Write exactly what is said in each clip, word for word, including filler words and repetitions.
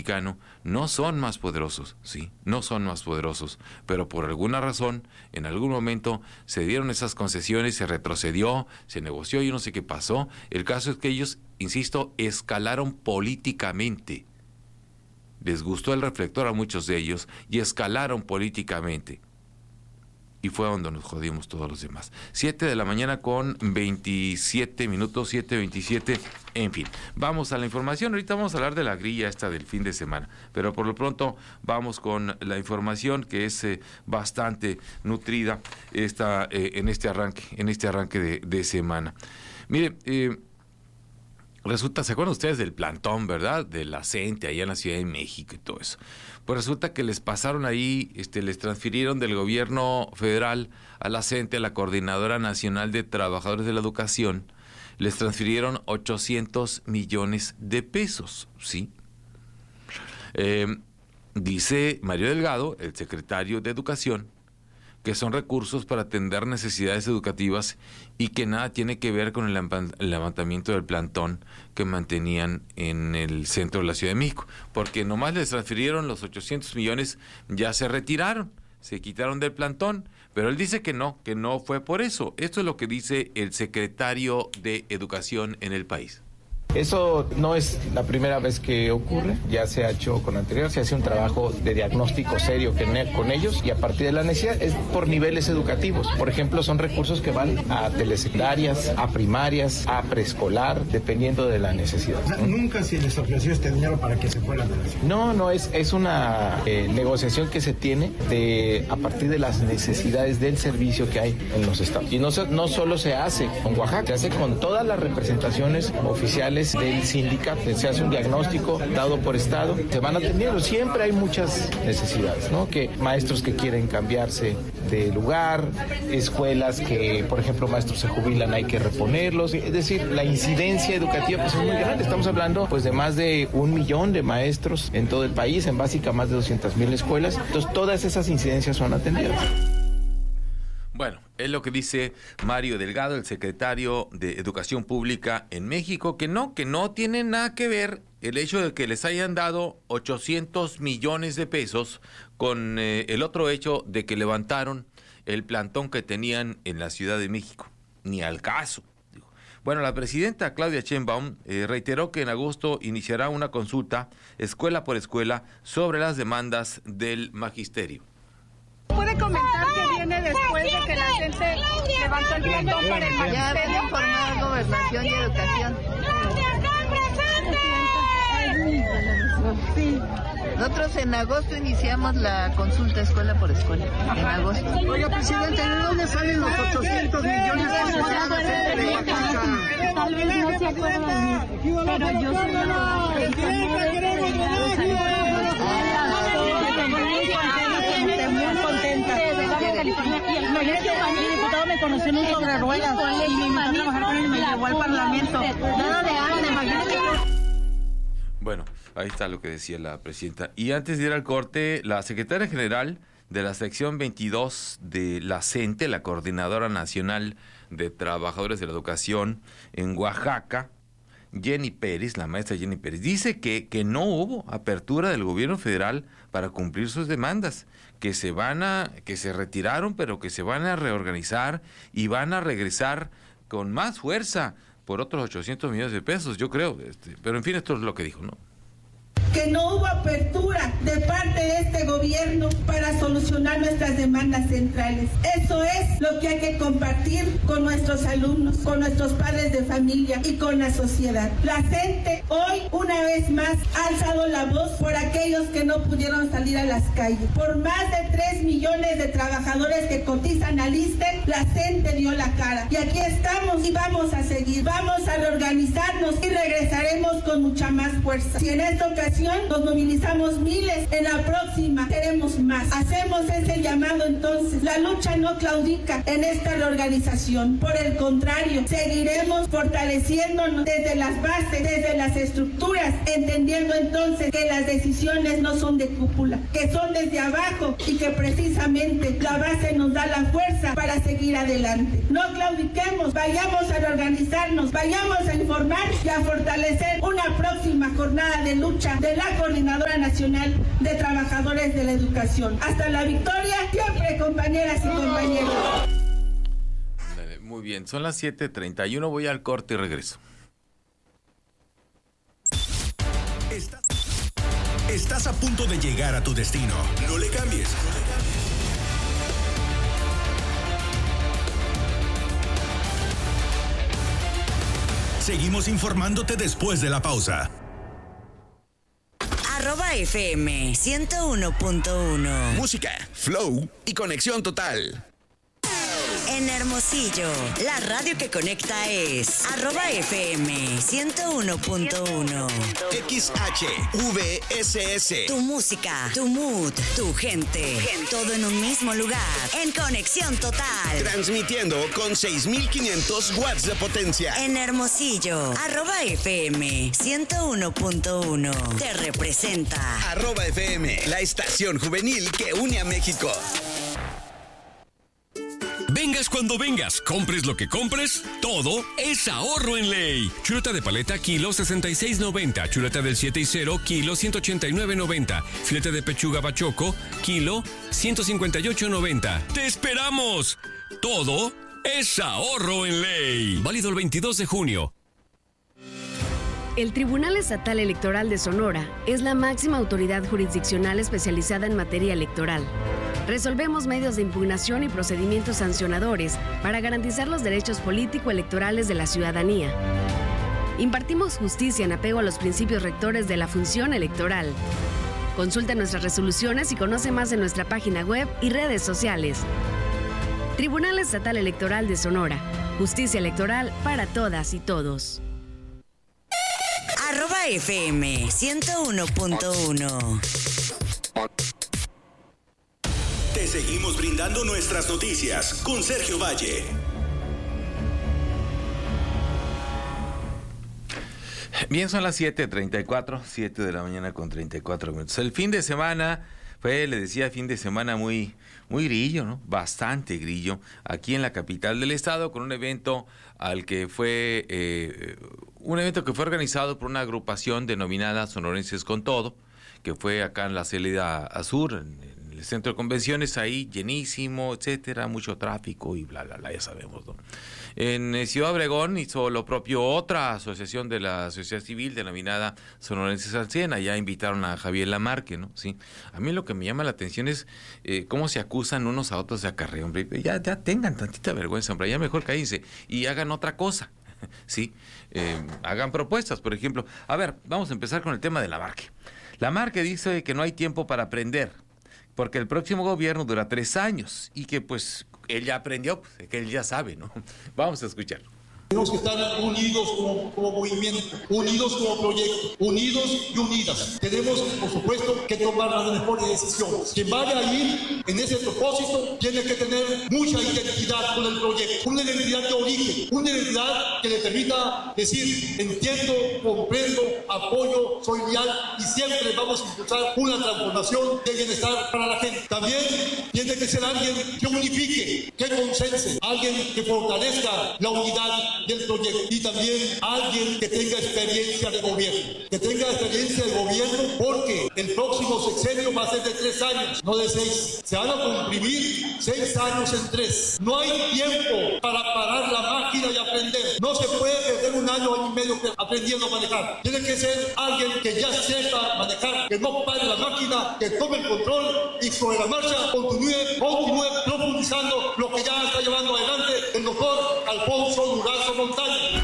mexicano no son más poderosos, sí, no son más poderosos, pero por alguna razón, en algún momento se dieron esas concesiones, se retrocedió, se negoció, yo no sé qué pasó. El caso es que ellos, insisto, escalaron políticamente. Les gustó el reflector a muchos de ellos y escalaron políticamente. Y fue donde nos jodimos todos los demás. siete de la mañana con veintisiete minutos, siete veintisiete. En fin, vamos a la información. Ahorita vamos a hablar de la grilla esta del fin de semana. Pero por lo pronto vamos con la información que es eh, bastante nutrida esta, eh, en este arranque, en este arranque de, de semana. Mire, eh, resulta, ¿se acuerdan ustedes del plantón, verdad? De la CENTE allá en la Ciudad de México y todo eso. Pues resulta que les pasaron ahí, este, les transfirieron del gobierno federal a la CENTE, a la Coordinadora Nacional de Trabajadores de la Educación, les transfirieron ochocientos millones de pesos, ¿sí? Eh, dice Mario Delgado, el secretario de Educación, que son recursos para atender necesidades educativas y que nada tiene que ver con el levantamiento del plantón que mantenían en el centro de la Ciudad de México, porque nomás les transfirieron los ochocientos millones, ya se retiraron, se quitaron del plantón, pero él dice que no, que no fue por eso. Esto es lo que dice el secretario de Educación en el país. Eso no es la primera vez que ocurre, ya se ha hecho con anterioridad, se hace un trabajo de diagnóstico serio con ellos y a partir de la necesidad es por niveles educativos. Por ejemplo, son recursos que van a telesecundarias, a primarias, a preescolar, dependiendo de la necesidad. O sea, nunca se les ofreció este dinero para que se fueran de la ciudad. No, no, es, es una eh, negociación que se tiene de a partir de las necesidades del servicio que hay en los estados. Y no, no solo se hace con Oaxaca, se hace con todas las representaciones oficiales del sindicato, se hace un diagnóstico dado por estado, se van atendiendo, siempre hay muchas necesidades, ¿no? Que maestros que quieren cambiarse de lugar, escuelas que, por ejemplo, maestros se jubilan, hay que reponerlos, es decir, la incidencia educativa pues es muy grande, estamos hablando pues de más de un millón de maestros en todo el país, en básica más de doscientas mil escuelas, entonces todas esas incidencias son atendidas. Bueno, es lo que dice Mario Delgado, el secretario de Educación Pública en México, que no, que no tiene nada que ver el hecho de que les hayan dado ochocientos millones de pesos con eh, el otro hecho de que levantaron el plantón que tenían en la Ciudad de México. Ni al caso. Bueno, la presidenta Claudia Sheinbaum eh, reiteró que en agosto iniciará una consulta escuela por escuela sobre las demandas del magisterio. ¿Puede comentar que viene después de que la gente levantó el plantón para el magisterio? Ya había informado Gobernación y Educación. Sí. Nosotros en agosto iniciamos la consulta escuela por escuela. En agosto. Oiga, presidente, ¿de dónde salen los ochocientos millones que se van a hacer de Oaxaca? Tal vez no se acuerdan, pero yo soy la muy contenta. Y el colegio el diputado me conoció en un sobre ruedas y me invitó a trabajar con él y me llevó al parlamento. Nada de arte, imagínate. Bueno, ahí está lo que decía la presidenta. Y antes de ir al corte, la secretaria general de la sección veintidós de la CENTE, la Coordinadora Nacional de Trabajadores de la Educación en Oaxaca, Jenny Pérez, la maestra Jenny Pérez, dice que, que no hubo apertura del gobierno federal para cumplir sus demandas, que se van a, que se retiraron, pero que se van a reorganizar y van a regresar con más fuerza por otros ochocientos millones de pesos, yo creo, este, pero en fin, esto es lo que dijo, ¿no? Que no hubo apertura de parte de este gobierno para solucionar nuestras demandas centrales. Eso es lo que hay que compartir con nuestros alumnos, con nuestros padres de familia y con la sociedad. La CENTE hoy, una vez más, ha alzado la voz por aquellos que no pudieron salir a las calles. Por más de tres millones de trabajadores que cotizan al ISSSTE, la CENTE dio la cara. Y aquí estamos y vamos a seguir. Vamos a reorganizarnos y regresaremos con mucha más fuerza. Si en esta ocasión nos movilizamos miles, en la próxima queremos más. Hacemos ese llamado entonces. La lucha no claudica en esta reorganización. Por el contrario, seguiremos fortaleciéndonos desde las bases, desde las estructuras, entendiendo entonces que las decisiones no son de cúpula, que son desde abajo y que precisamente la base nos da la fuerza para seguir adelante. No claudiquemos, vayamos a reorganizarnos, vayamos a informar y a fortalecer una próxima jornada de lucha de de la Coordinadora Nacional de Trabajadores de la Educación. Hasta la victoria, siempre, compañeras y compañeros. Muy bien, son las siete treinta y uno, voy al corte y regreso. Estás, estás a punto de llegar a tu destino. No le cambies. No le cambies. Seguimos informándote después de la pausa. Arroba F M ciento uno punto uno. Música, flow y conexión total. En Hermosillo, la radio que conecta es arroba F M ciento uno punto uno. X H V S S. Tu música, tu mood, tu gente. Todo en un mismo lugar. En conexión total. Transmitiendo con seis mil quinientos watts de potencia. En Hermosillo, arroba F M ciento uno punto uno. Te representa. Arroba F M, la estación juvenil que une a México. Vengas cuando vengas, compres lo que compres, todo es ahorro en ley. Chuleta de paleta, kilo sesenta y seis noventa. Chuleta del siete y cero, kilo ciento ochenta y nueve noventa. Filete de pechuga bachoco, kilo ciento cincuenta y ocho noventa. ¡Te esperamos! Todo es ahorro en ley. Válido el veintidós de junio. El Tribunal Estatal Electoral de Sonora es la máxima autoridad jurisdiccional especializada en materia electoral. Resolvemos medios de impugnación y procedimientos sancionadores para garantizar los derechos político-electorales de la ciudadanía. Impartimos justicia en apego a los principios rectores de la función electoral. Consulta nuestras resoluciones y conoce más en nuestra página web y redes sociales. Tribunal Estatal Electoral de Sonora. Justicia electoral para todas y todos. Arroba F M ciento uno punto uno. Te seguimos brindando nuestras noticias con Sergio Valle. Bien, son las siete treinta y cuatro, siete de la mañana con treinta y cuatro minutos. El fin de semana fue, le decía, fin de semana muy, muy grillo, ¿no? Bastante grillo, aquí en la capital del estado, con un evento al que fue, eh, un evento que fue organizado por una agrupación denominada Sonorenses con Todo, que fue acá en la salida a sur, en, el centro de convenciones, ahí llenísimo, etcétera, mucho tráfico y bla, bla, bla, ya sabemos, ¿no? En Ciudad Obregón hizo lo propio otra asociación de la sociedad civil denominada Sonorenses al cien, allá invitaron a Javier Lamarque, ¿no? Sí. A mí lo que me llama la atención es eh, cómo se acusan unos a otros de acarreo, hombre. Ya, ya tengan tantita vergüenza, hombre, ya mejor cállense y hagan otra cosa, ¿sí? Eh, hagan propuestas, por ejemplo. A ver, vamos a empezar con el tema de Lamarque. Lamarque dice que no hay tiempo para aprender, porque el próximo gobierno dura tres años y que pues él ya aprendió, pues, que él ya sabe, ¿no? Vamos a escuchar. Tenemos que estar unidos como, como movimiento, unidos como proyecto, unidos y unidas. Tenemos, por supuesto, que tomar las mejores decisiones. Quien vaya a ir en ese propósito tiene que tener mucha identidad con el proyecto, una identidad de origen, una identidad que le permita decir, entiendo, comprendo, apoyo, soy leal y siempre vamos a impulsar una transformación de bienestar para la gente. También tiene que ser alguien que unifique, que consense, alguien que fortalezca la unidad del proyecto y también alguien que tenga experiencia de gobierno, que tenga experiencia de gobierno porque el próximo sexenio va a ser de tres años, no de seis. Se van a comprimir seis años en tres. No hay tiempo para parar la máquina y aprender. No se puede perder un año, año y medio aprendiendo a manejar. Tiene que ser alguien que ya sepa manejar, que no pare la máquina, que tome el control y sobre la marcha continúe, continúe profundizando lo que ya está llevando adelante el doctor Alfonso Durazo Montaña.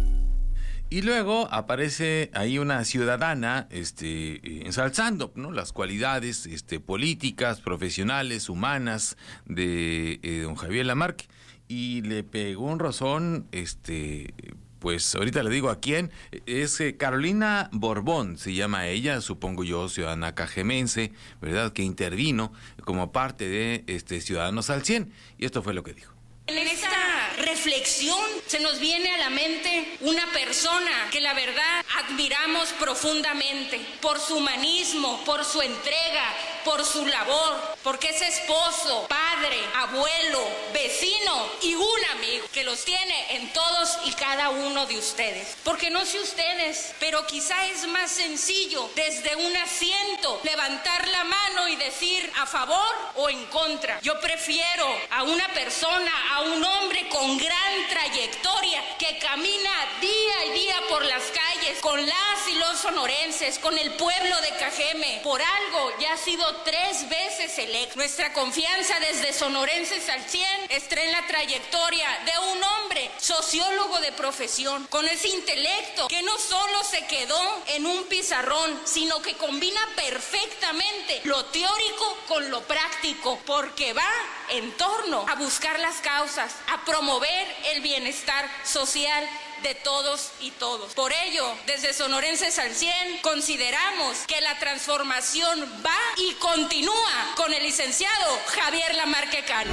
Y luego aparece ahí una ciudadana este, ensalzando, ¿no?, las cualidades este, políticas, profesionales, humanas de eh, don Javier Lamarque. Y le pegó un rozón, este, pues ahorita le digo a quién, es eh, Carolina Borbón, se llama ella, supongo yo, ciudadana cajemense, ¿verdad?, que intervino como parte de este, Ciudadanos al cien. Y esto fue lo que dijo. En esta reflexión se nos viene a la mente una persona que la verdad admiramos profundamente por su humanismo, por su entrega, por su labor, porque es esposo, padre, abuelo, vecino y un amigo que los tiene en todos y cada uno de ustedes. Porque no sé ustedes, pero quizá es más sencillo desde un asiento levantar la mano y decir a favor o en contra. Yo prefiero a una persona, a un hombre con gran trayectoria que camina día y día por las calles con las y los sonorenses, con el pueblo de Cajeme. Por algo ya ha sido tres veces electo. Nuestra confianza desde Sonorenses al cien está en la trayectoria de un hombre sociólogo de profesión, con ese intelecto que no solo se quedó en un pizarrón, sino que combina perfectamente lo teórico con lo práctico, porque va en torno a buscar las causas, a promover el bienestar social de todos y todos. Por ello, desde Sonorenses al cien, consideramos que la transformación va y continúa con el licenciado Javier Lamarque Cano.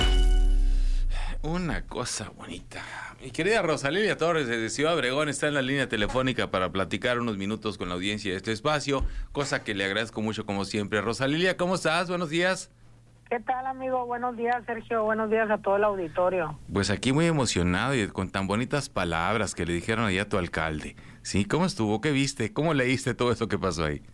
Una cosa bonita. Mi querida Rosalilia Torres desde Ciudad Obregón está en la línea telefónica para platicar unos minutos con la audiencia de este espacio, cosa que le agradezco mucho como siempre. Rosalilia, ¿cómo estás? Buenos días. ¿Qué tal, amigo? Buenos días, Sergio. Buenos días a todo el auditorio. Pues aquí muy emocionado y con tan bonitas palabras que le dijeron allá a tu alcalde. ¿Sí? ¿Cómo estuvo? ¿Qué viste? ¿Cómo leíste todo eso que pasó ahí?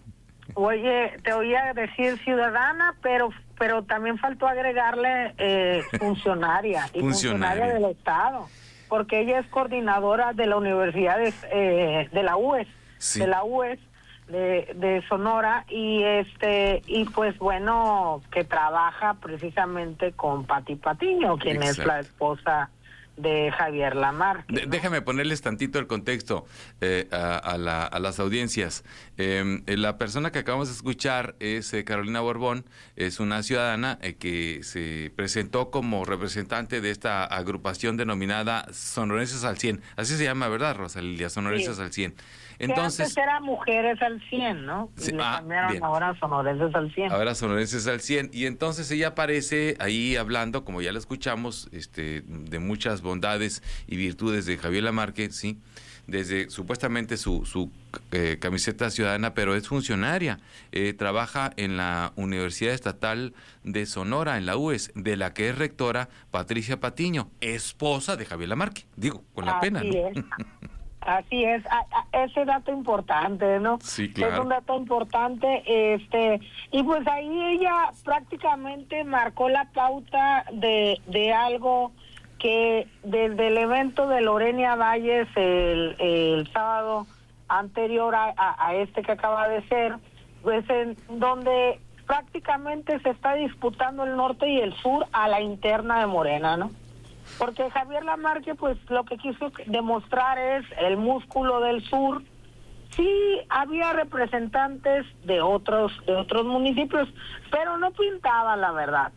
Oye, te oía decir ciudadana, pero pero también faltó agregarle eh, funcionaria y funcionaria. funcionaria del Estado, porque ella es coordinadora de la Universidad de, eh, de la U E S, sí. de la U E S. De, de Sonora y este y pues bueno que trabaja precisamente con Pati Patiño, quien Exacto. es la esposa de Javier Lamarque, ¿no? De, déjame ponerles tantito el contexto eh, a, a, la, a las audiencias. Eh, la persona que acabamos de escuchar es eh, Carolina Borbón, es una ciudadana eh, que se presentó como representante de esta agrupación denominada Sonorenses al cien. Así se llama, ¿verdad, Rosalilia? Sonorenses sí. al cien. Entonces, que antes era Mujeres al cien, ¿no? Y sí, le ah, cambiaron bien. ahora Sonorenses al cien. Ahora Sonorenses al cien. Y entonces ella aparece ahí hablando, como ya la escuchamos, este, de muchas bondades y virtudes de Javier Lamarque, sí, desde supuestamente su, su eh, camiseta ciudadana, pero es funcionaria. Eh, trabaja en la Universidad Estatal de Sonora, en la U E S, de la que es rectora Patricia Patiño, esposa de Javier Lamarque. Digo, con la Así pena, ¿no? Es. Así es, a, a, ese dato importante, ¿no? Sí, claro. Es un dato importante, este, y pues ahí ella prácticamente marcó la pauta de, de algo que desde el evento de Lorena Valles el, el sábado anterior a, a, a este que acaba de ser, pues en donde prácticamente se está disputando el norte y el sur a la interna de Morena, ¿no? Porque Javier Lamarque, pues, lo que quiso demostrar es el músculo del sur. Sí, había representantes de otros de otros municipios, pero no pintaban, la verdad.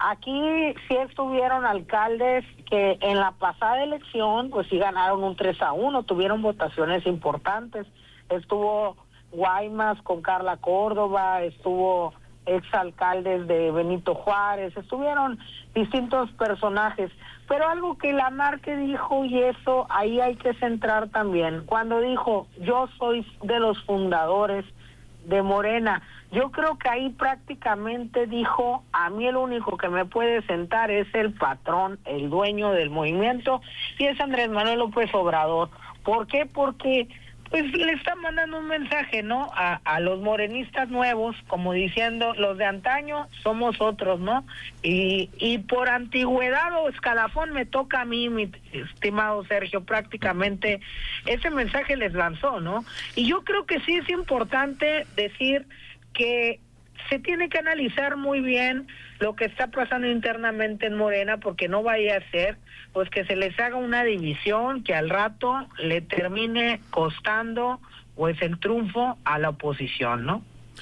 Aquí sí estuvieron alcaldes que en la pasada elección, pues sí ganaron un tres a uno, tuvieron votaciones importantes. Estuvo Guaymas con Carla Córdoba, estuvo exalcaldes de Benito Juárez, estuvieron distintos personajes, pero algo que Lamarque dijo, y eso ahí hay que centrar también, cuando dijo, yo soy de los fundadores de Morena, yo creo que ahí prácticamente dijo, a mí el único que me puede sentar es el patrón, el dueño del movimiento, y es Andrés Manuel López Obrador. ¿Por qué? Porque pues le está mandando un mensaje, ¿no? A, a los morenistas nuevos, como diciendo, los de antaño somos otros, ¿no? Y, y por antigüedad o escalafón me toca a mí, mi estimado Sergio, prácticamente ese mensaje les lanzó, ¿no? Y yo creo que sí es importante decir que se tiene que analizar muy bien lo que está pasando internamente en Morena, porque no vaya a ser pues que se les haga una división que al rato le termine costando pues el triunfo a la oposición, ¿no?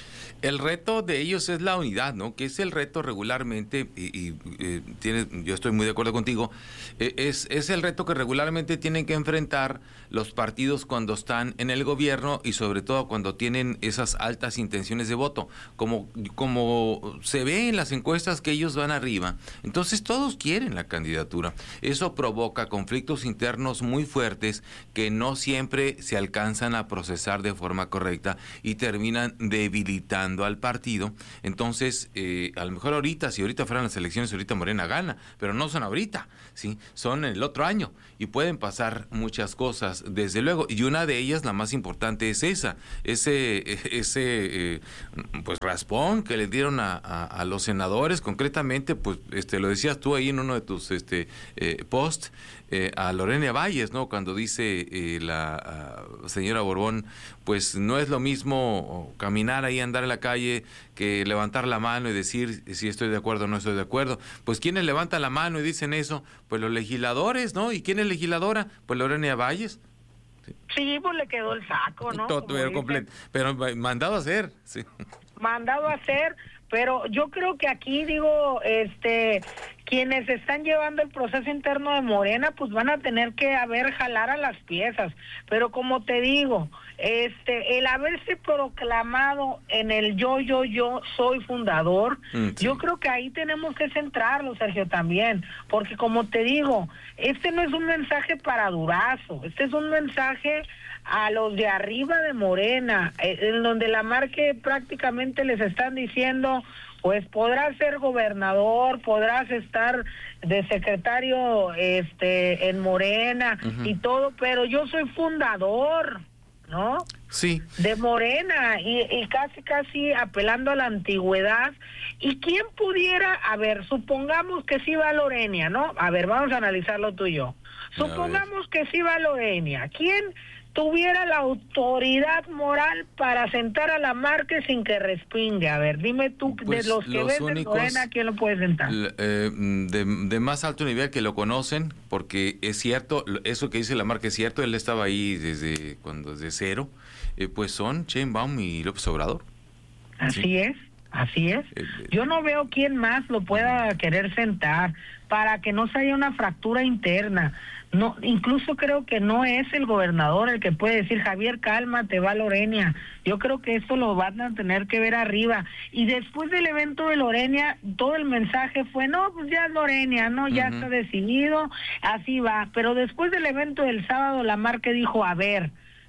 El reto de ellos es la unidad, ¿no? Que es el reto regularmente, y, y eh, tiene, yo estoy muy de acuerdo contigo, eh, es, es el reto que regularmente tienen que enfrentar los partidos cuando están en el gobierno y sobre todo cuando tienen esas altas intenciones de voto. Como, como se ve en las encuestas que ellos van arriba, entonces todos quieren la candidatura. Eso provoca conflictos internos muy fuertes que no siempre se alcanzan a procesar de forma correcta y terminan debilitando al partido. Entonces, eh, a lo mejor ahorita, si ahorita fueran las elecciones, ahorita Morena gana, pero no son ahorita, ¿sí? Son el otro año y pueden pasar muchas cosas, desde luego, y una de ellas, la más importante, es esa, ese, ese eh, pues raspón que le dieron a, a, a los senadores, concretamente, pues este lo decías tú ahí en uno de tus este eh, posts, eh, a Lorena Valles, ¿no? Cuando dice eh, la uh, señora Borbón, pues no es lo mismo caminar ahí, andar en la calle, que levantar la mano y decir si estoy de acuerdo o no estoy de acuerdo. Pues ¿quiénes levantan la mano y dicen eso? Pues los legisladores, ¿no? ¿Y quién es legisladora? Pues Lorena Valles. Sí, sí, pues le quedó el saco, ¿no? Todo, pero, completo, pero mandado a hacer, sí. Mandado a hacer, pero yo creo que aquí, digo, este, quienes están llevando el proceso interno de Morena, pues van a tener que haber jalar a las piezas, pero como te digo, este, el haberse proclamado en el yo, yo, yo soy fundador, mm, sí. Yo creo que ahí tenemos que centrarlo, Sergio, también, porque como te digo, este no es un mensaje para Durazo, este es un mensaje a los de arriba de Morena, en donde la Marque prácticamente les están diciendo, pues podrás ser gobernador, podrás estar de secretario este en Morena, uh-huh, y todo, pero yo soy fundador, ¿no? Sí. De Morena, y, y casi casi apelando a la antigüedad. ¿Y quién pudiera, a ver, supongamos que sí va Lorena, ¿no? A ver, vamos a analizarlo tú y yo. Supongamos que sí va Lorena. ¿Quién tuviera la autoridad moral para sentar a la Marque sin que respingue? A ver, dime tú, pues de los que los ves únicos, de Morena, ¿quién lo puede sentar? Eh, de, de más alto nivel que lo conocen, porque es cierto, eso que dice la Marque es cierto, él estaba ahí desde cuando desde cero, eh, pues son Sheinbaum y López Obrador. Así ¿sí? es. Así es. Yo no veo quién más lo pueda querer sentar para que no se haya una fractura interna. No, incluso creo que no es el gobernador el que puede decir, Javier, cálmate, va Lorena. Yo creo que esto lo van a tener que ver arriba. Y después del evento de Lorena, todo el mensaje fue, no, pues ya es Lorena, no, ya uh-huh. está decidido, así va. Pero después del evento del sábado, la Marque dijo, a ver,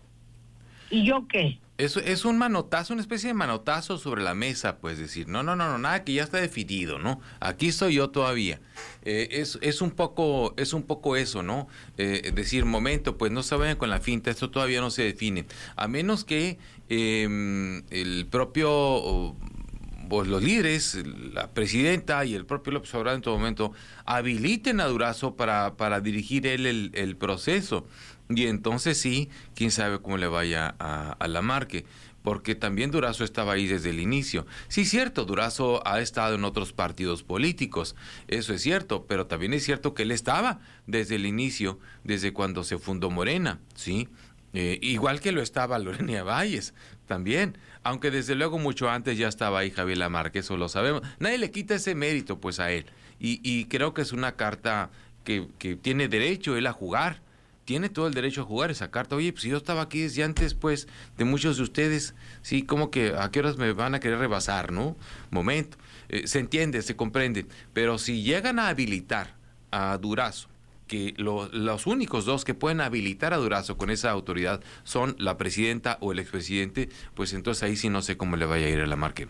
¿y yo qué? Es, es un manotazo, una especie de manotazo sobre la mesa, pues decir, no, no, no, no, nada, que ya está definido, ¿no? Aquí estoy yo todavía. Eh, es, es un poco, es un poco eso, ¿no? Eh, decir, momento, pues no se vayan con la finta, esto todavía no se define. A menos que eh, el propio, pues los líderes, la presidenta y el propio López Obrador en todo momento habiliten a Durazo para, para dirigir él el, el proceso. Y entonces sí, quién sabe cómo le vaya a, a la Marque, porque también Durazo estaba ahí desde el inicio. Sí, cierto, Durazo ha estado en otros partidos políticos, eso es cierto, pero también es cierto que él estaba desde el inicio, desde cuando se fundó Morena, ¿sí? Eh, igual que lo estaba Lorena Valles, también, aunque desde luego mucho antes ya estaba ahí Javier Lamarque, eso lo sabemos. Nadie le quita ese mérito pues a él, y, y creo que es una carta que, que tiene derecho él a jugar. Tiene todo el derecho a jugar esa carta. Oye, pues si yo estaba aquí desde antes, pues, de muchos de ustedes, sí, como que a qué horas me van a querer rebasar, ¿no? Momento. Eh, se entiende, se comprende. Pero si llegan a habilitar a Durazo, que lo, los únicos dos que pueden habilitar a Durazo con esa autoridad son la presidenta o el expresidente, pues entonces ahí sí no sé cómo le vaya a ir a la Marque, ¿no?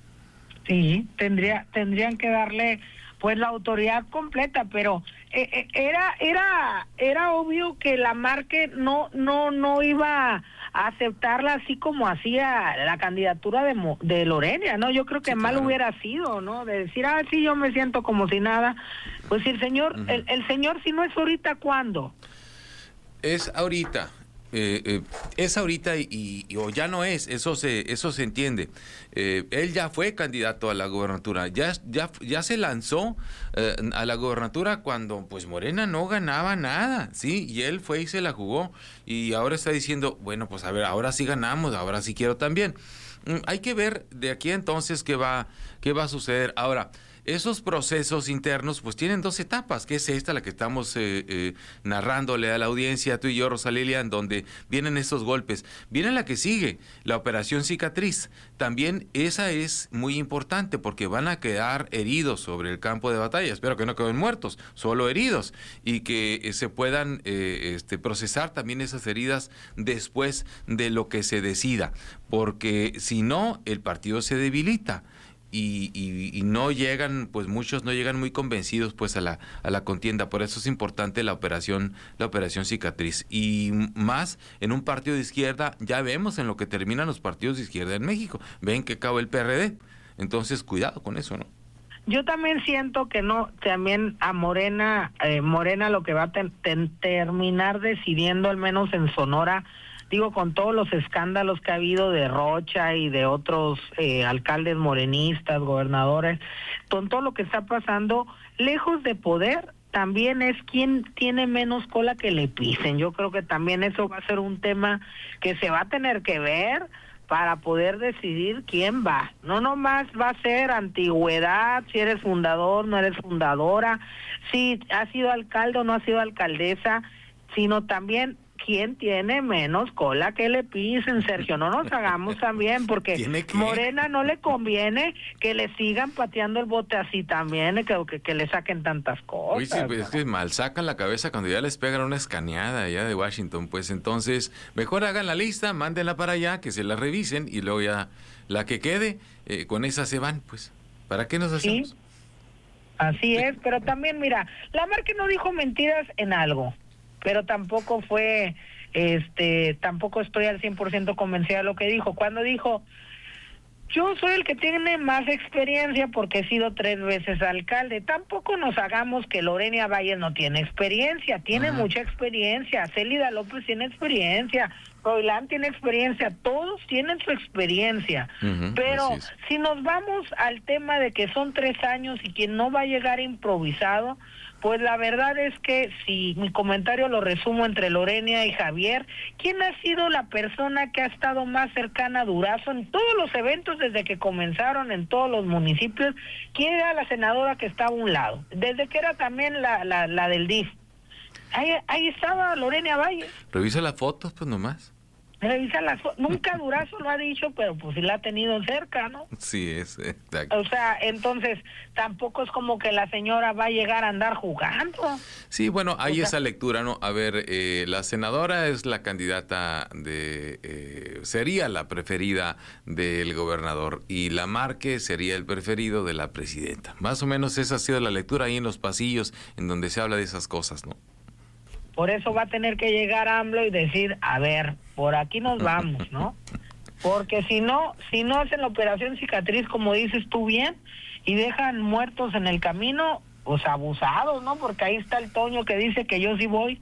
Sí, tendría, tendrían que darle pues la autoridad completa, pero eh, era era era obvio que la Marque no no no iba a aceptarla así como hacía la candidatura de de Lorena, ¿no? Yo creo que sí, mal claro. hubiera sido, ¿no? De decir, ah, sí, yo me siento como si nada. Pues si el señor, uh-huh. el, el señor, si no es ahorita, ¿cuándo? Es ahorita. Eh, eh, es ahorita y, y o ya no es, eso se eso se entiende. Eh, él ya fue candidato a la gobernatura, ya ya ya se lanzó eh, a la gobernatura cuando pues Morena no ganaba nada, sí, y él fue y se la jugó y ahora está diciendo, bueno, pues a ver, ahora sí ganamos, ahora sí quiero también. Hay que ver de aquí entonces qué va, qué va a suceder. Ahora, esos procesos internos pues tienen dos etapas, que es esta la que estamos eh, eh, narrándole a la audiencia, tú y yo, Rosa Lilia, en donde vienen estos golpes. Viene la que sigue, la operación cicatriz. También esa es muy importante porque van a quedar heridos sobre el campo de batalla. Espero que no queden muertos, solo heridos, y que eh, se puedan eh, este, procesar también esas heridas después de lo que se decida, porque si no, el partido se debilita. Y, y, y no llegan, pues muchos no llegan muy convencidos pues a la a la contienda. Por eso es importante la operación la operación cicatriz, y más en un partido de izquierda. Ya vemos en lo que terminan los partidos de izquierda en México, ven que acabó el P R D, entonces cuidado con eso, ¿no? Yo también siento que no, también a Morena, eh, Morena lo que va a ten, ten, terminar decidiendo, al menos en Sonora, digo, con todos los escándalos que ha habido de Rocha y de otros eh, alcaldes morenistas, gobernadores, con todo lo que está pasando, lejos de poder, también es quien tiene menos cola que le pisen. Yo creo que también eso va a ser un tema que se va a tener que ver para poder decidir quién va. No nomás va a ser antigüedad, si eres fundador, no eres fundadora, si has sido alcalde o no has sido alcaldesa, sino también quién tiene menos cola que le pisen, Sergio. No nos hagamos también, porque Morena no le conviene que le sigan pateando el bote así también, que, que, que le saquen tantas cosas. Uy, sí, pues es que mal sacan la cabeza cuando ya les pegan una escaneada allá de Washington. Pues entonces, mejor hagan la lista, mándenla para allá, que se la revisen, y luego ya la que quede, eh, con esa se van, pues. ¿Para qué nos hacemos? Sí, así es, pero también, mira, la Marque no dijo mentiras en algo, pero tampoco fue, este, tampoco estoy al cien por ciento convencida de lo que dijo. Cuando dijo, yo soy el que tiene más experiencia porque he sido tres veces alcalde, tampoco nos hagamos que Lorena Valles no tiene experiencia, tiene Ajá. mucha experiencia, Célida López tiene experiencia, Froilán tiene experiencia, todos tienen su experiencia, uh-huh, pero si nos vamos al tema de que son tres años y quien no va a llegar improvisado, pues la verdad es que si mi comentario lo resumo entre Lorena y Javier, ¿quién ha sido la persona que ha estado más cercana a Durazo en todos los eventos desde que comenzaron en todos los municipios? ¿Quién era la senadora que estaba a un lado? Desde que era también la, la, la del D I F. Ahí, ahí estaba Lorena Valle. Revisa las fotos, pues nomás. Revisa las fotos. Nunca Durazo lo ha dicho, pero pues sí la ha tenido cerca, ¿no? Sí, es exacto. O sea, entonces tampoco es como que la señora va a llegar a andar jugando. Sí, bueno, hay o sea, esa lectura, ¿no? A ver, eh, la senadora es la candidata de... Eh, sería la preferida del gobernador, y la Marque sería el preferido de la presidenta. Más o menos esa ha sido la lectura ahí en los pasillos en donde se habla de esas cosas, ¿no? Por eso va a tener que llegar AMLO y decir, a ver, por aquí nos vamos, ¿no? Porque si no, si no hacen la operación cicatriz, como dices tú bien, y dejan muertos en el camino, pues abusados, ¿no? Porque ahí está el Toño que dice que yo sí voy.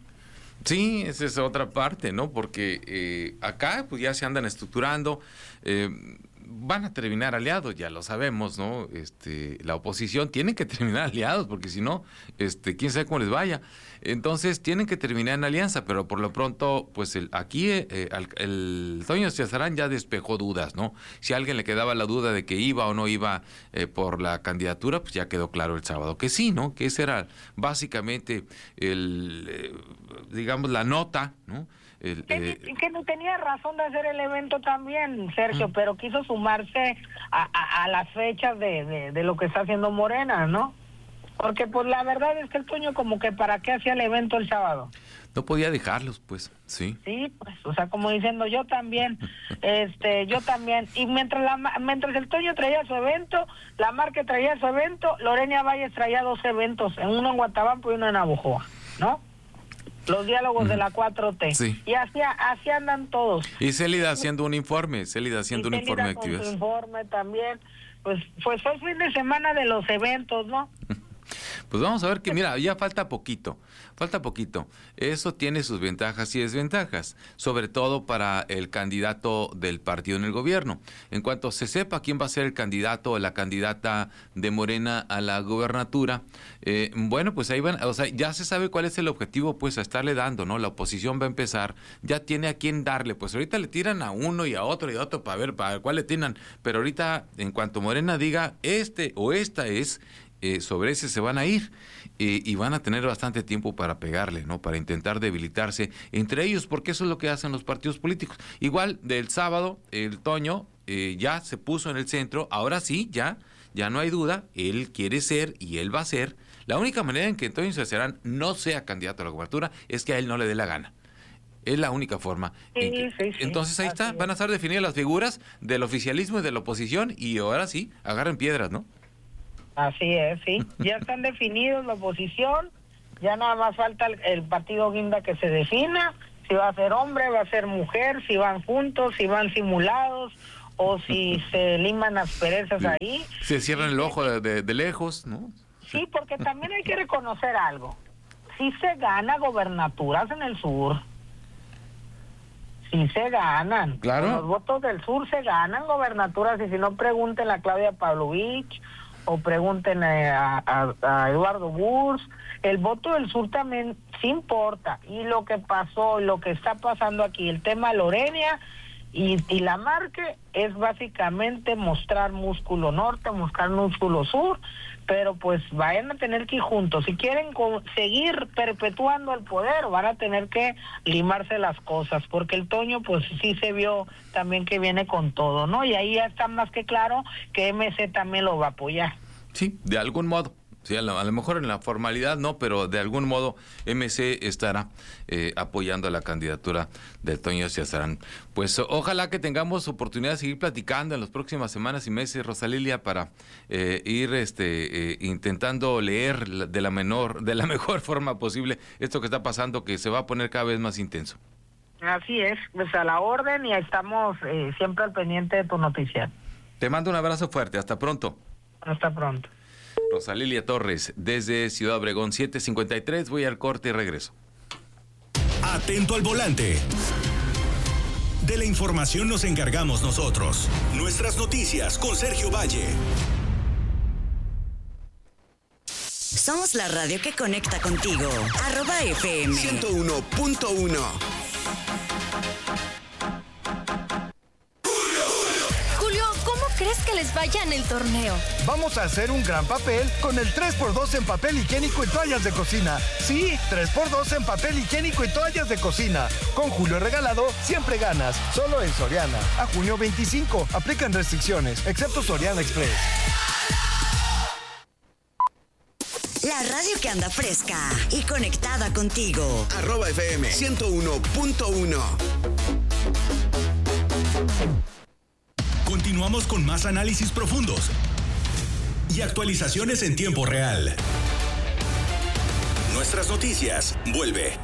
Sí, esa es otra parte, ¿no? Porque eh, acá pues ya se andan estructurando, eh, van a terminar aliados, ya lo sabemos, ¿no? Este, la oposición tiene que terminar aliados, porque si no, este, quién sabe cómo les vaya. Entonces tienen que terminar en alianza, pero por lo pronto, pues el, aquí eh, el, el Toño Cesarán ya despejó dudas, ¿no? Si a alguien le quedaba la duda de que iba o no iba eh, por la candidatura, pues ya quedó claro el sábado que sí, ¿no? Que ese era básicamente el, eh, digamos, la nota, ¿no? El, que, eh, que no tenía razón de hacer el evento también, Sergio, uh-huh. pero quiso sumarse a, a, a las fechas de, de, de lo que está haciendo Morena, ¿no? Porque pues la verdad es que el Toño como que para qué hacía el evento el sábado. No podía dejarlos, pues, sí. Sí, pues, o sea, como diciendo, yo también, este, yo también. Y mientras la mientras el Toño traía su evento, la Marque traía su evento, Lorena Valles traía dos eventos, uno en Guatabampo y uno en Navojoa, ¿no? Los diálogos uh-huh. de la cuatro T. Sí. Y así, así andan todos. Y Célida haciendo un informe, Célida haciendo y un Célida informe de actividades. Su informe también. Pues, pues fue el fin de semana de los eventos, ¿no? Pues vamos a ver que, mira, ya falta poquito, falta poquito. Eso tiene sus ventajas y desventajas, sobre todo para el candidato del partido en el gobierno. En cuanto se sepa quién va a ser el candidato o la candidata de Morena a la gobernatura, eh, bueno, pues ahí van, o sea, ya se sabe cuál es el objetivo, pues a estarle dando, ¿no? La oposición va a empezar, ya tiene a quién darle, pues ahorita le tiran a uno y a otro y a otro para ver para ver cuál le tiran, pero ahorita, en cuanto Morena diga, este o esta es... Eh, sobre ese se van a ir eh, y van a tener bastante tiempo para pegarle, ¿no? Para intentar debilitarse entre ellos, porque eso es lo que hacen los partidos políticos. Igual del sábado, el Toño eh, ya se puso en el centro, ahora sí, ya, ya no hay duda, él quiere ser y él va a ser. La única manera en que Toño Cecerán no sea candidato a la gobernatura es que a él no le dé la gana. Es la única forma. Sí, que, sí, sí, entonces ahí está, es. van a estar definidas las figuras del oficialismo y de la oposición y ahora sí, agarren piedras, ¿no? Así es, sí. Ya están definidos la oposición, ya nada más falta el, el partido Guinda que se defina, si va a ser hombre, va a ser mujer, si van juntos, si van simulados, o si se liman asperezas ahí. Se cierran el ojo de, de, de lejos, ¿no? Sí, porque también hay que reconocer algo. Sí se gana gobernaturas en el sur. Sí se ganan. Claro. Con los votos del sur se ganan gobernaturas, y si no, pregunten a Claudia Pavlovich o pregunten a, a, a Eduardo Burs. El voto del sur también sí importa, y lo que pasó, lo que está pasando aquí, el tema Lorena y, y la Marque, es básicamente mostrar músculo norte, mostrar músculo sur, pero pues vayan a tener que ir juntos. Si quieren seguir perpetuando el poder, van a tener que limarse las cosas, porque el Toño pues sí se vio también que viene con todo, ¿no? Y ahí ya está más que claro que M C también lo va a apoyar. Sí, de algún modo. Sí, a lo, a lo mejor en la formalidad no, pero de algún modo M C estará eh, apoyando la candidatura de Toño Cecerán. Pues ojalá que tengamos oportunidad de seguir platicando en las próximas semanas y meses, Rosalilia, para eh, ir este eh, intentando leer de la menor, de la mejor forma posible esto que está pasando, que se va a poner cada vez más intenso. Así es, pues a la orden, y estamos eh, siempre al pendiente de tu noticia. Te mando un abrazo fuerte, hasta pronto. Hasta pronto. Rosalilia Torres, desde Ciudad Obregón, siete cincuenta y tres, voy al corte y regreso. Atento al volante. De la información nos encargamos nosotros. Nuestras noticias con Sergio Valle. Somos la radio que conecta contigo. Arroba F M. ciento uno punto uno. ¿Crees que les vaya en el torneo? Vamos a hacer un gran papel con el tres por dos en papel higiénico y toallas de cocina. Sí, tres por dos en papel higiénico y toallas de cocina. Con Julio Regalado, siempre ganas. Solo en Soriana. A junio veinticinco. Aplican restricciones, excepto Soriana Express. La radio que anda fresca y conectada contigo. Arroba F M ciento uno punto uno. Continuamos con más análisis profundos y actualizaciones en tiempo real. Nuestras noticias, vuelve.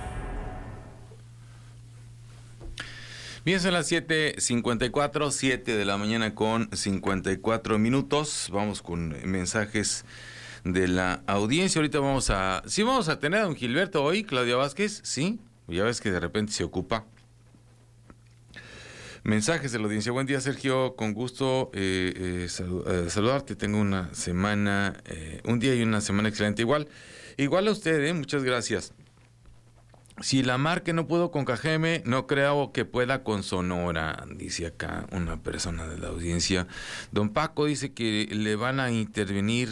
Bien, son las siete cincuenta y cuatro, siete de la mañana con cincuenta y cuatro minutos. Vamos con mensajes de la audiencia. Ahorita vamos a... Sí, vamos a tener a don Gilberto hoy, Claudia Vázquez, sí. Ya ves que de repente se ocupa. Mensajes de la audiencia. Buen día, Sergio. Con gusto eh, eh, salu- eh, saludarte. Tengo una semana, eh, un día y una semana excelente. Igual, igual a usted, eh, muchas gracias. Si la Marque no pudo con Cajeme, no creo que pueda con Sonora, dice acá una persona de la audiencia. Don Paco dice que le van a intervenir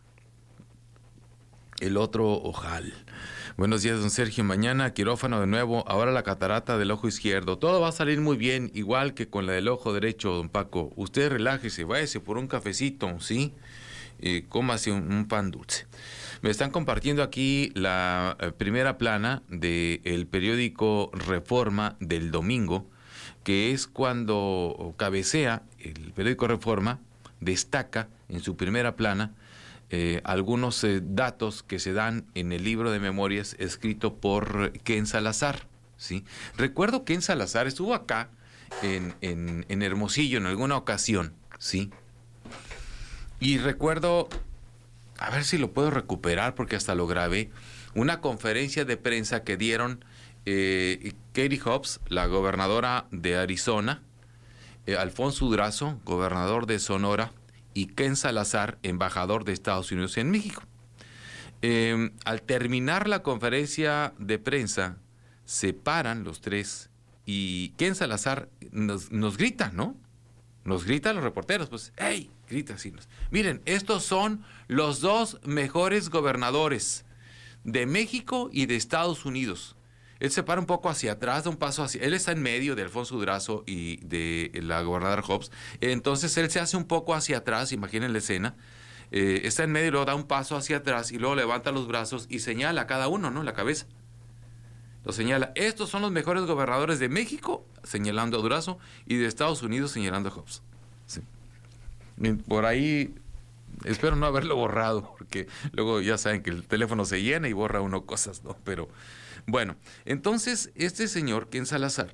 el otro ojal. Buenos días, don Sergio. Mañana quirófano de nuevo, ahora la catarata del ojo izquierdo. Todo va a salir muy bien, igual que con la del ojo derecho, don Paco. Usted relájese, váyase por un cafecito, ¿sí? Eh, cómase un, un pan dulce. Me están compartiendo aquí la eh, primera plana del periódico Reforma del domingo, que es cuando cabecea el periódico Reforma, destaca en su primera plana Eh, algunos eh, datos que se dan en el libro de memorias escrito por Ken Salazar, ¿sí? Recuerdo que Ken Salazar estuvo acá en, en, en Hermosillo en alguna ocasión, ¿sí? Y recuerdo a ver si lo puedo recuperar porque hasta lo grabé, una conferencia de prensa que dieron eh, Katie Hobbs, la gobernadora de Arizona, eh, Alfonso Durazo, gobernador de Sonora, y Ken Salazar, embajador de Estados Unidos en México. Eh, al terminar la conferencia de prensa, se paran los tres y Ken Salazar nos, nos grita, ¿no? Nos grita a los reporteros, pues, ¡hey! Grita así. Miren, estos son los dos mejores gobernadores de México y de Estados Unidos. Él se para un poco hacia atrás, da un paso hacia... Él está en medio de Alfonso Durazo y de la gobernadora Hobbs. Entonces él se hace un poco hacia atrás, imaginen la escena. Eh, está en medio y luego da un paso hacia atrás y luego levanta los brazos y señala a cada uno, ¿no? La cabeza. Lo señala. Estos son los mejores gobernadores de México, señalando a Durazo, y de Estados Unidos, señalando a Hobbs. Sí. Por ahí... Espero no haberlo borrado, porque luego ya saben que el teléfono se llena y borra uno cosas, ¿no? Pero bueno, entonces este señor, Ken Salazar,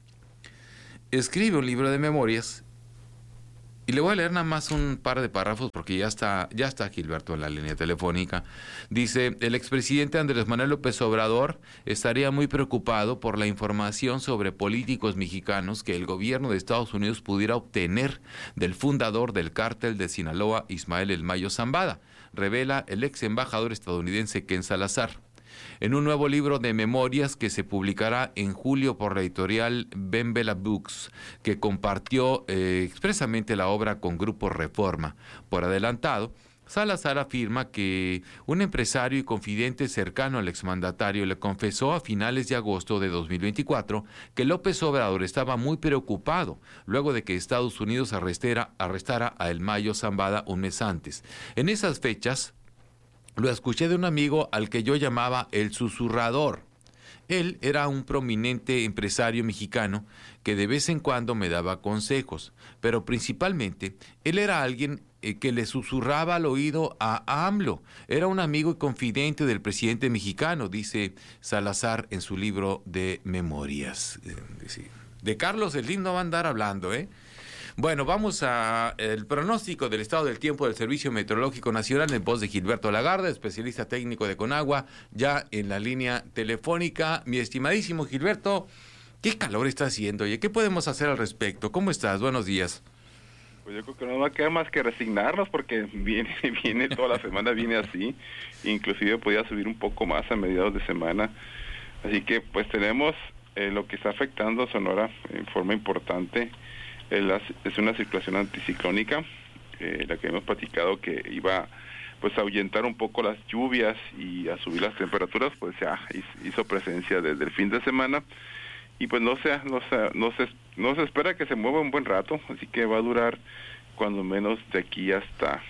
escribe un libro de memorias y le voy a leer nada más un par de párrafos porque ya está, ya está Gilberto en la línea telefónica. Dice, el expresidente Andrés Manuel López Obrador estaría muy preocupado por la información sobre políticos mexicanos que el gobierno de Estados Unidos pudiera obtener del fundador del cártel de Sinaloa, Ismael El Mayo Zambada, revela el ex embajador estadounidense Ken Salazar. En un nuevo libro de memorias que se publicará en julio por la editorial Ben Bella Books, que compartió eh, expresamente la obra con Grupo Reforma. Por adelantado, Salazar afirma que un empresario y confidente cercano al exmandatario le confesó a finales de agosto de dos mil veinticuatro que López Obrador estaba muy preocupado luego de que Estados Unidos arrestara, arrestara a El Mayo Zambada un mes antes. En esas fechas, lo escuché de un amigo al que yo llamaba el susurrador. Él era un prominente empresario mexicano que de vez en cuando me daba consejos, pero principalmente él era alguien eh, que le susurraba al oído a AMLO. Era un amigo y confidente del presidente mexicano, dice Salazar en su libro de memorias. De Carlos Slim no va a andar hablando, ¿eh? Bueno, vamos al pronóstico del estado del tiempo del Servicio Meteorológico Nacional en voz de Gilberto Lagarde, especialista técnico de Conagua, ya en la línea telefónica. Mi estimadísimo Gilberto, ¿qué calor está haciendo? Oye, ¿qué podemos hacer al respecto? ¿Cómo estás? Buenos días. Pues yo creo que no va a quedar más que resignarnos porque viene, viene toda la semana, viene así. Inclusive podía subir un poco más a mediados de semana. Así que pues tenemos eh, lo que está afectando a Sonora en forma importante. Es una circulación anticiclónica, eh, la que hemos platicado que iba pues a ahuyentar un poco las lluvias y a subir las temperaturas, pues ya hizo presencia desde el fin de semana y pues no se, no se, no se, no se espera que se mueva un buen rato, así que va a durar cuando menos de aquí hasta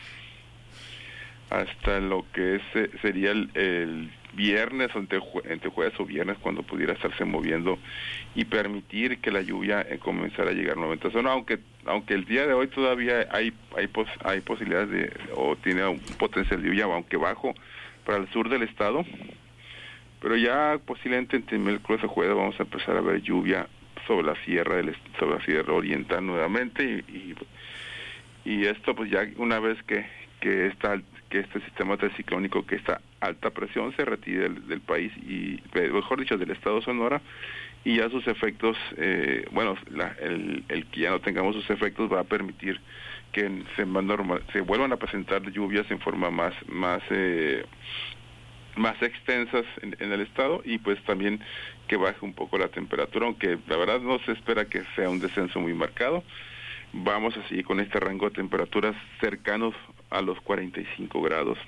hasta lo que es, sería el, el viernes, entre, entre jueves o viernes, cuando pudiera estarse moviendo y permitir que la lluvia eh, comenzara a llegar nuevamente a zona, aunque aunque el día de hoy todavía hay hay pos, hay posibilidades de, o tiene un potencial de lluvia, aunque bajo, para el sur del estado, pero ya posiblemente entre el miércoles o jueves vamos a empezar a ver lluvia sobre la sierra del sobre la sierra oriental nuevamente y, y, y esto pues ya una vez que que está que este sistema anticiclónico, que esta alta presión se retire del, del país y, mejor dicho, del estado de Sonora, y ya sus efectos, eh, bueno, la, el, el que ya no tengamos sus efectos va a permitir que se, normal, se vuelvan a presentar lluvias en forma más más eh, más extensas en, en el estado y pues también que baje un poco la temperatura, aunque la verdad no se espera que sea un descenso muy marcado. Vamos a seguir con este rango de temperaturas cercanos a los cuarenta y cinco grados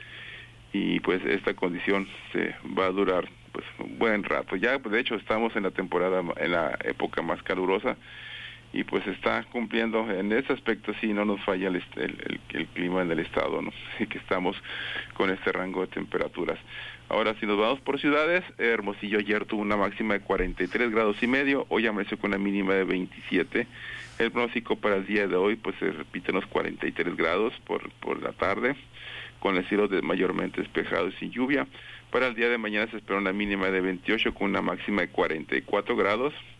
y pues esta condición se va a durar pues un buen rato. Ya de hecho estamos en la temporada, en la época más calurosa y pues está cumpliendo en ese aspecto. Sí, no nos falla el, el, el, el clima en el estado, ¿no? Así que estamos con este rango de temperaturas. Ahora, si nos vamos por ciudades, Hermosillo ayer tuvo una máxima de cuarenta y tres grados y medio, hoy amaneció con una mínima de veintisiete. El pronóstico para el día de hoy pues se repite en los cuarenta y tres grados por por la tarde, con el cielo de mayormente despejado y sin lluvia. Para el día de mañana se espera una mínima de veintiocho con una máxima de cuarenta y cuatro grados.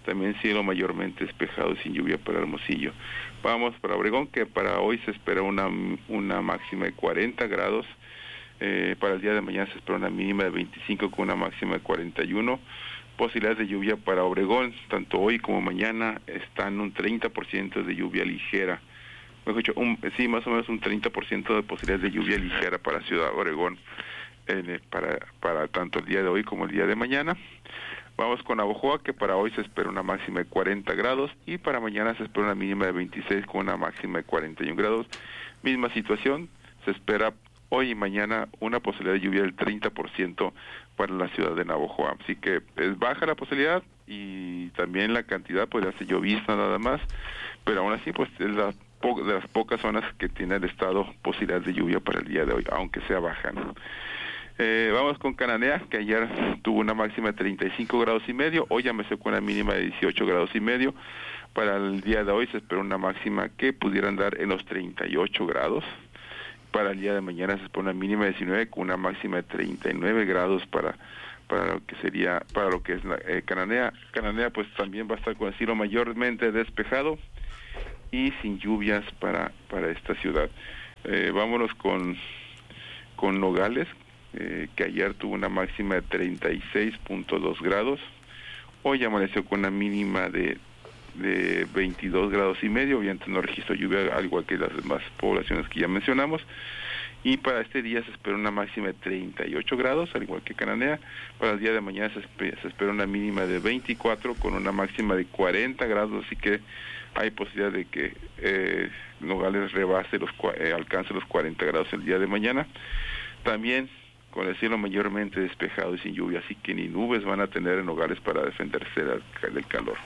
también cielo mayormente despejado y sin lluvia para Hermosillo. Vamos para Obregón, que para hoy se espera una, una máxima de cuarenta grados. Eh, para el día de mañana se espera una mínima de veinticinco con una máxima de cuarenta y uno. Posibilidades de lluvia para Obregón, tanto hoy como mañana, están un treinta por ciento de lluvia ligera. Mejor dicho, un, sí, más o menos un treinta por ciento de posibilidades de lluvia ligera para Ciudad Obregón, eh, para, para tanto el día de hoy como el día de mañana. Vamos con Navojoa, que para hoy se espera una máxima de cuarenta grados y para mañana se espera una mínima de veintiséis con una máxima de cuarenta y uno grados. Misma situación, se espera hoy y mañana una posibilidad de lluvia del treinta por ciento para la ciudad de Navojoa. Así que es baja la posibilidad y también la cantidad, podría ser llovizna nada más, pero aún así pues es la, de las pocas zonas que tiene el estado posibilidades de lluvia para el día de hoy, aunque sea baja, ¿no? Eh, vamos con Cananea, que ayer tuvo una máxima de treinta y cinco grados y medio, hoy amaneció con una mínima de dieciocho grados y medio. Para el día de hoy se espera una máxima que pudiera andar en los treinta y ocho grados. Para el día de mañana se espera una mínima de diecinueve con una máxima de treinta y nueve grados para para lo que sería para lo que es la, eh, Cananea. Cananea pues también va a estar con el cielo mayormente despejado y sin lluvias para para esta ciudad. Eh, vámonos con con Nogales, eh, que ayer tuvo una máxima de treinta y seis punto dos grados, hoy amaneció con una mínima de de veintidós grados y medio, obviamente no registró lluvia al igual que las demás poblaciones que ya mencionamos, y para este día se espera una máxima de treinta y ocho grados, al igual que Cananea. Para el día de mañana se, espe- se espera una mínima de veinticuatro con una máxima de cuarenta grados, así que hay posibilidad de que eh, Nogales rebase los eh, alcance los cuarenta grados el día de mañana. También con el cielo mayormente despejado y sin lluvia, así que ni nubes van a tener en Nogales para defenderse del, del calor.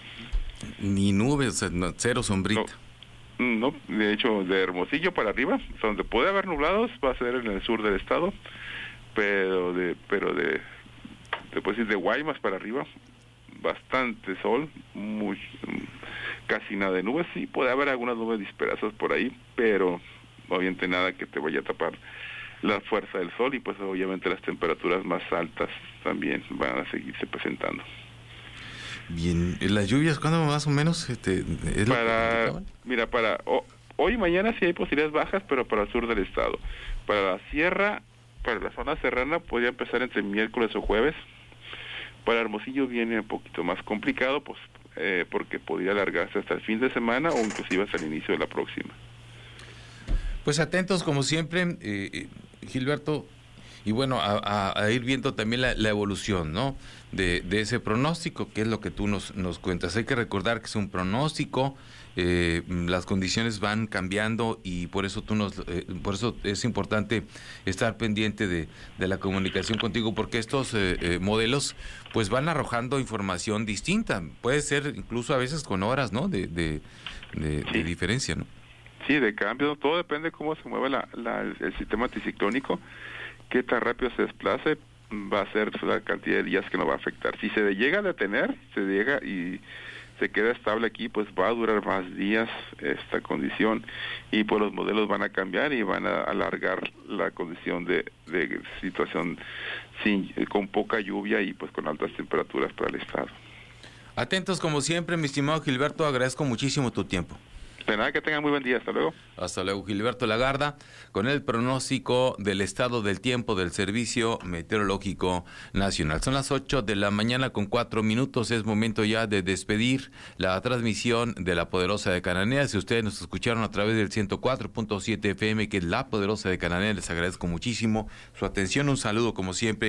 Ni nubes, no, cero sombrita. No, no, de hecho, de Hermosillo para arriba, donde puede haber nublados, va a ser en el sur del estado, pero de, pero de, después de Guaymas para arriba, bastante sol, muy, casi nada de nubes. Sí, puede haber algunas nubes dispersas por ahí, pero obviamente nada que te vaya a tapar la fuerza del sol, y pues obviamente las temperaturas más altas también van a seguirse presentando. Bien, ¿las lluvias cuándo más o menos? Este, ¿es para, mira, para oh, hoy y mañana sí hay posibilidades bajas, pero para el sur del estado. Para la sierra, para la zona serrana podría empezar entre miércoles o jueves. Para Hermosillo viene un poquito más complicado, pues eh, porque podría alargarse hasta el fin de semana o inclusive hasta el inicio de la próxima. Pues atentos como siempre, eh, Gilberto, y bueno, a, a, a ir viendo también la, la evolución, ¿no?, de, de ese pronóstico, que es lo que tú nos, nos cuentas. Hay que recordar que es un pronóstico, eh, las condiciones van cambiando y por eso tú nos, eh, por eso es importante estar pendiente de, de la comunicación contigo, porque estos eh, eh, modelos pues van arrojando información distinta, puede ser incluso a veces con horas, ¿no?, de, de, de, sí. de diferencia, ¿no? Sí, de cambio, todo depende de cómo se mueve la, la, el sistema anticiclónico, qué tan rápido se desplace, va a ser la cantidad de días que nos va a afectar. Si se llega a detener, se llega y se queda estable aquí, pues va a durar más días esta condición, y pues los modelos van a cambiar y van a alargar la condición de, de situación sin, con poca lluvia y pues con altas temperaturas para el estado. Atentos como siempre, mi estimado Gilberto, agradezco muchísimo tu tiempo. De nada, que tengan muy buen día. Hasta luego. Hasta luego, Gilberto Lagarda, con el pronóstico del estado del tiempo del Servicio Meteorológico Nacional. Son las ocho de la mañana con cuatro minutos. Es momento ya de despedir la transmisión de La Poderosa de Cananea. Si ustedes nos escucharon a través del ciento cuatro punto siete F M, que es La Poderosa de Cananea, les agradezco muchísimo su atención. Un saludo, como siempre,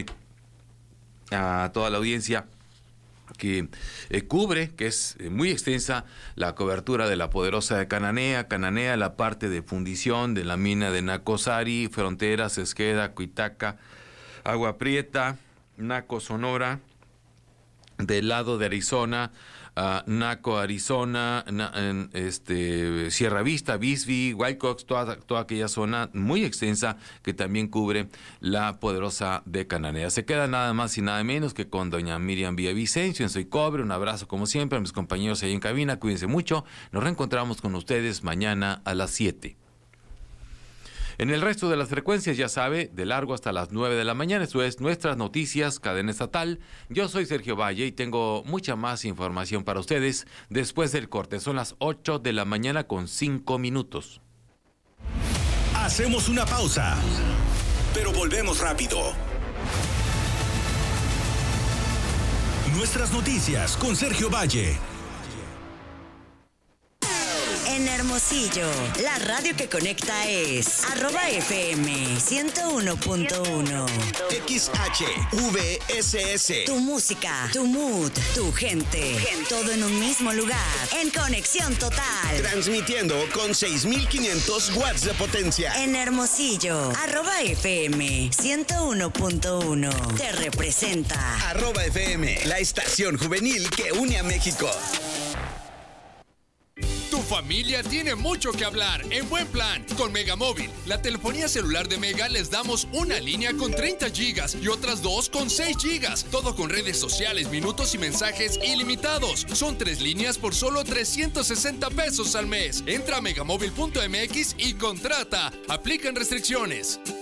a toda la audiencia que eh, cubre, que es eh, muy extensa, la cobertura de La Poderosa de Cananea, Cananea, la parte de fundición de la mina de Nacosari, Fronteras, Esqueda, Cuitaca, Agua Prieta, Naco, Sonora, del lado de Arizona, uh, Naco, Arizona, na, en, este, Sierra Vista, Bisbee, Whitecox, toda, toda aquella zona muy extensa que también cubre La Poderosa de Cananea. Se queda nada más y nada menos que con doña Miriam Villavicencio en Soy Cobre. Un abrazo como siempre a mis compañeros ahí en cabina, cuídense mucho, nos reencontramos con ustedes mañana a las siete. En el resto de las frecuencias, ya sabe, de largo hasta las nueve de la mañana. Esto es Nuestras Noticias, cadena estatal. Yo soy Sergio Valle y tengo mucha más información para ustedes después del corte. Son las ocho de la mañana con cinco minutos. Hacemos una pausa, pero volvemos rápido. Nuestras Noticias con Sergio Valle. En Hermosillo, la radio que conecta es arroba F M ciento uno punto uno. X H V S S. Tu música, tu mood, tu gente. Todo en un mismo lugar. En conexión total. Transmitiendo con seis mil quinientos watts de potencia. En Hermosillo, arroba F M ciento uno punto uno. Te representa. Arroba F M, la estación juvenil que une a México. Tu familia tiene mucho que hablar en Buen Plan. Con Megamóvil, la telefonía celular de Mega, les damos una línea con treinta gigas y otras dos con seis gigas. Todo con redes sociales, minutos y mensajes ilimitados. Son tres líneas por solo trescientos sesenta pesos al mes. Entra a megamóvil punto m x y contrata. Aplican restricciones.